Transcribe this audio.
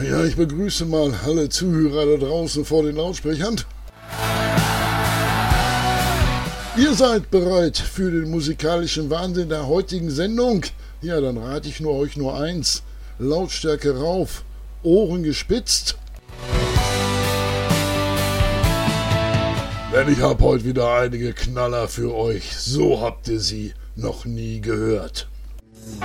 Ja, ich begrüße mal alle Zuhörer da draußen vor den Lautsprechern. Ihr seid bereit für den musikalischen Wahnsinn der heutigen Sendung? Ja, dann rate ich euch nur eins. Lautstärke rauf, Ohren gespitzt. Denn ich habe heute wieder einige Knaller für euch. So habt ihr sie noch nie gehört.